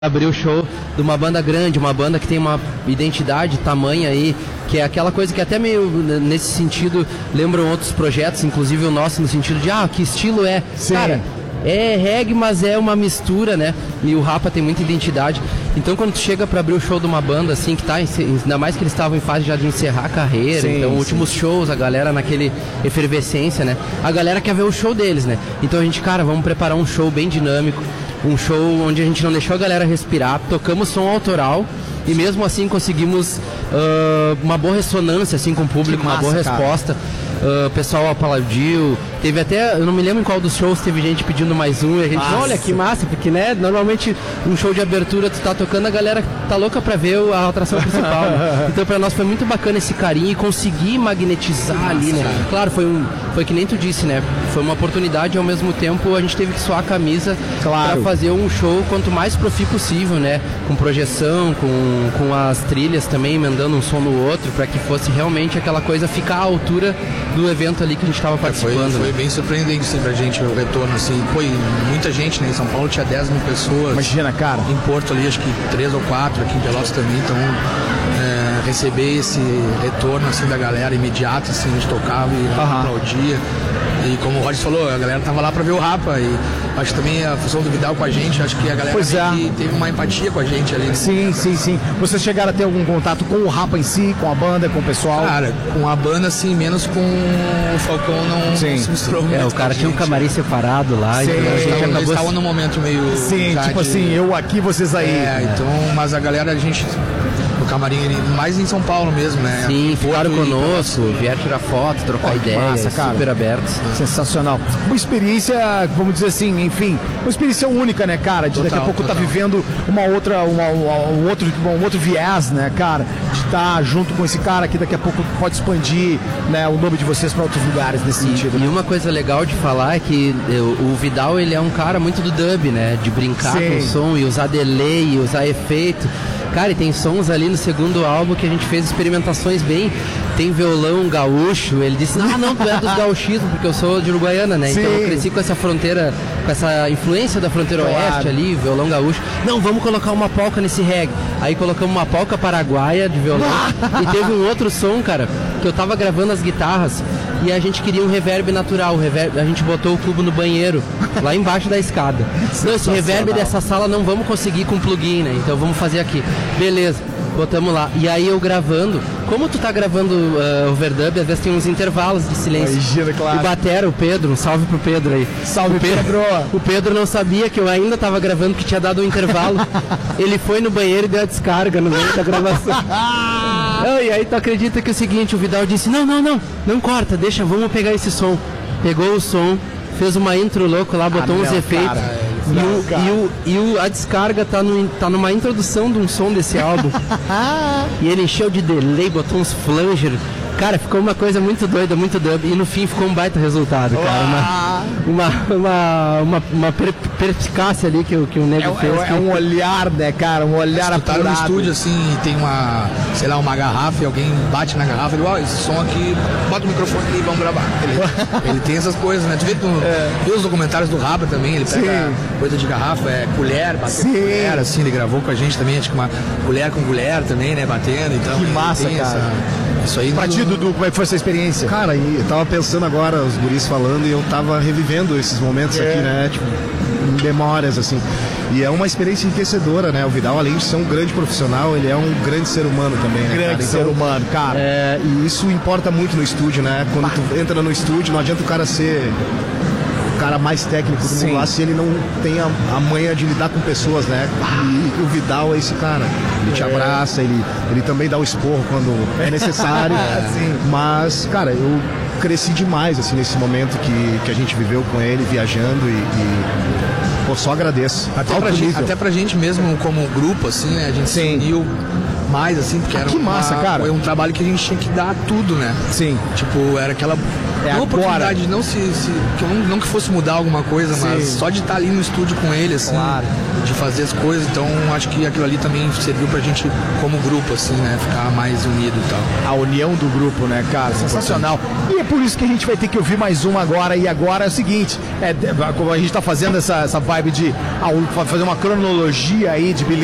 abrir o show de uma banda grande, uma banda que tem uma identidade, tamanho aí, que é aquela coisa que até meio nesse sentido lembram outros projetos, inclusive o nosso, no sentido de, que estilo é? Sim. Cara, é reggae, mas é uma mistura, né? E o Rapa tem muita identidade. Então quando tu chega pra abrir o show de uma banda assim, que tá, ainda mais que eles estavam em fase já de encerrar a carreira, sim, então últimos shows, a galera naquele efervescência, né? A galera quer ver o show deles, né? Então a gente, cara, vamos preparar um show bem dinâmico, um show onde a gente não deixou a galera respirar, tocamos som autoral e mesmo assim conseguimos uma boa ressonância assim com o público, uma boa resposta. O pessoal aplaudiu, teve até, eu não me lembro em qual dos shows teve gente pedindo mais um e a gente, olha que massa, porque né, normalmente um show de abertura tu tá tocando, a galera tá louca pra ver a atração principal, né? Então pra nós foi muito bacana esse carinho e conseguir magnetizar ali, né? Claro, foi que nem tu disse, né? Foi uma oportunidade e ao mesmo tempo a gente teve que suar a camisa pra fazer um show quanto mais profi possível, né? Com projeção, com as trilhas também, emendando um som no outro, pra que fosse realmente aquela coisa ficar à altura do evento ali que a gente estava participando. Foi bem surpreendente assim, pra gente o retorno, assim, foi muita gente, né? Em São Paulo tinha 10 mil pessoas. Imagina, cara. Em Porto ali, acho que 3 ou 4, aqui em Pelotas também, então receber esse retorno assim da galera imediato, assim, a gente tocava e aplaudia. E como o Roger falou, a galera tava lá pra ver o Rapa e acho que também a função do Vidal com a gente, acho que a galera teve uma empatia com a gente ali. Sim. Vocês chegaram a ter algum contato com o Rapa em si, com a banda, com o pessoal? Cara, com a banda sim, menos com o Falcão não se misturou muito. O cara tinha um camarim separado lá. Sim. Então a gente eles estavam num momento meio... Sim, tipo assim, eu aqui, vocês aí. Então, mas a galera, a gente... O camarim, mais em São Paulo mesmo, né? Sim, ficaram conosco, vieram tirar foto, trocar ideia, massa, cara. super abertos. Sensacional. Uma experiência, vamos dizer assim, enfim, uma experiência única, né, cara? De daqui a pouco tá vivendo um outro viés, né, cara? De estar junto com esse cara que daqui a pouco pode expandir, né, o nome de vocês para outros lugares nesse sentido. E uma coisa legal de falar é que o Vidal, ele é um cara muito do dub, né? De brincar com o som e usar delay, usar efeito. Cara, e tem sons ali no segundo álbum que a gente fez experimentações bem... Tem violão gaúcho, ele disse, não, tu é dos gauchismos, porque eu sou de Uruguaiana, né? Sim. Então eu cresci com essa fronteira, com essa influência da fronteira oeste ali, violão gaúcho. Não, vamos colocar uma polca nesse reggae. Aí colocamos uma polca paraguaia de violão. E teve um outro som, cara, que eu tava gravando as guitarras e a gente queria um reverb natural. A gente botou o cubo no banheiro, lá embaixo da escada. Não, esse reverb dessa sala não vamos conseguir com plugin, né? Então vamos fazer aqui. Beleza. Botamos lá. E aí eu gravando, como tu tá gravando overdub, às vezes tem uns intervalos de silêncio. Gira, claro. E batera o Pedro, um salve pro Pedro aí. Salve, Pedro! O Pedro não sabia que eu ainda tava gravando, que tinha dado um intervalo. Ele foi no banheiro e deu a descarga no meio da gravação. E aí tu acredita que é o seguinte, o Vidal disse, não corta, deixa, vamos pegar esse som. Pegou o som, fez uma intro louco lá, botou uns efeitos. Cara. A descarga tá numa introdução de um som desse álbum. E ele encheu de delay, botou uns flanger. Cara, ficou uma coisa muito doida, muito dub. E no fim ficou um baita resultado, cara. Uma perspicácia ali que o nego fez. É um olhar, né, cara? Um olhar apurado. No estúdio, assim, tem uma garrafa e alguém bate na garrafa e esse som aqui, bota o microfone ali e vamos gravar. Ele tem essas coisas, né? Tu vê os documentários do Rapa também, ele pega coisa de garrafa, colher, bater com colher, assim, ele gravou com a gente também, acho que uma colher com colher também, né, batendo. Então, que massa, cara. Isso aí. Pra ti, Dudu, como é que foi essa experiência? Cara, eu tava pensando agora, os guris falando, e eu tava revivendo esses momentos aqui, né? Tipo, em memórias, assim. E é uma experiência enriquecedora, né? O Vidal, além de ser um grande profissional, ele é um grande ser humano também, né, grande ser humano, cara. E isso importa muito no estúdio, né? Quando tu entra no estúdio, não adianta o cara ser o cara mais técnico do mundo lá, se ele não tem a manha de lidar com pessoas, né? E o Vidal é esse cara. Ele te abraça, ele também dá o esporro quando é necessário. Mas, cara, eu cresci demais, assim, nesse momento que a gente viveu com ele, viajando pô, só agradeço. Até pra gente mesmo, como grupo, assim, né? A gente se uniu mais, assim, porque era que massa, cara. Foi um trabalho que a gente tinha que dar tudo, né? Sim. Tipo, era aquela É uma agora. oportunidade de não que fosse mudar alguma coisa, mas só de estar ali no estúdio com ele, assim, de fazer as coisas. Então acho que aquilo ali também serviu pra gente, como grupo, assim, né, ficar mais unido e tal. A união do grupo, né, cara? Sensacional. E é por isso que a gente vai ter que ouvir mais uma agora. E agora é o seguinte, como a gente tá fazendo essa vibe de fazer uma cronologia aí de Billy